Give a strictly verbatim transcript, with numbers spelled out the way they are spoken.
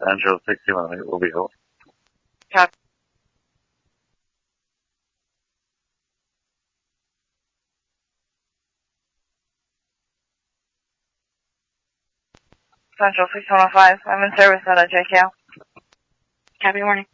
Central sixty-one will be home. Copy. Central six one oh five. I'm in service at a J K L. Copy, morning.